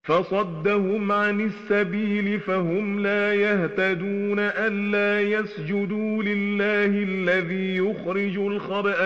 فصدهم عن السبيل فهم لا يهتدون ألا يسجدوا لله الذي يخرج الخبأ